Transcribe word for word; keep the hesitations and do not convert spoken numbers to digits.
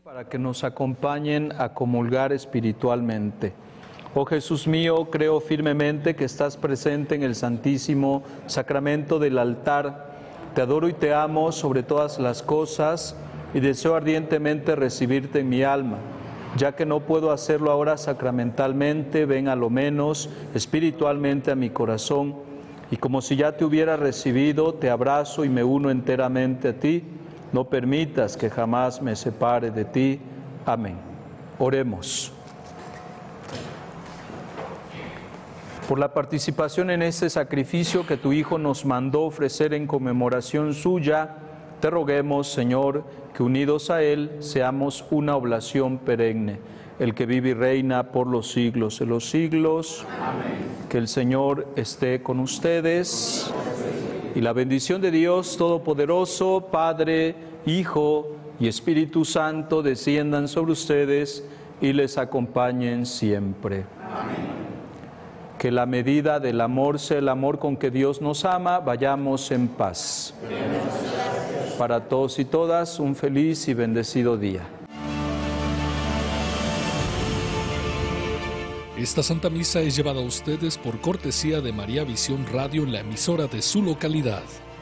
para que nos acompañen a comulgar espiritualmente. Oh Jesús mío, creo firmemente que estás presente en el Santísimo Sacramento del altar. Te adoro y te amo sobre todas las cosas y deseo ardientemente recibirte en mi alma. Ya que no puedo hacerlo ahora sacramentalmente, ven a lo menos espiritualmente a mi corazón, y como si ya te hubiera recibido, te abrazo y me uno enteramente a ti. No permitas que jamás me separe de ti. Amén. Oremos. Por la participación en este sacrificio que tu Hijo nos mandó ofrecer en conmemoración suya, te roguemos, Señor, que unidos a Él seamos una oblación perenne, el que vive y reina por los siglos de los siglos. Amén. Que el Señor esté con ustedes. Y la bendición de Dios Todopoderoso, Padre, Hijo y Espíritu Santo, desciendan sobre ustedes y les acompañen siempre. Amén. Que la medida del amor sea el amor con que Dios nos ama. Vayamos en paz. Para todos y todas, un feliz y bendecido día. Esta Santa Misa es llevada a ustedes por cortesía de María Visión Radio, la emisora de su localidad.